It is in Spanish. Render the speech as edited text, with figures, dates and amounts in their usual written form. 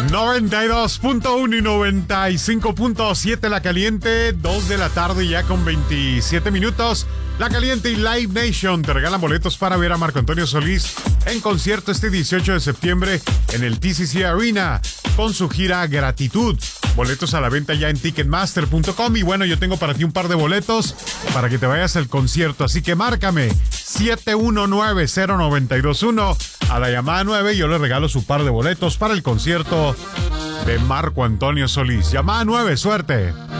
92.1 y 95.7 La Caliente, 2 de la tarde ya con 27 minutos. La Caliente y Live Nation te regalan boletos para ver a Marco Antonio Solís en concierto este 18 de septiembre en el TCC Arena con su gira Gratitud. Boletos a la venta ya en ticketmaster.com. Y bueno, yo tengo para ti un par de boletos para que te vayas al concierto, así que márcame 719-0921 a la llamada 9 y yo le regalo su par de boletos para el concierto de Marco Antonio Solís. Llamada 9, suerte.